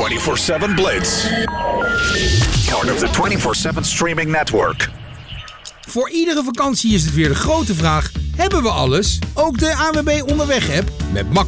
24/7 Blitz. Part of the 24/7 streaming network. Voor iedere vakantie is het weer de grote vraag: hebben we alles? Ook de ANWB Onderweg-app? Met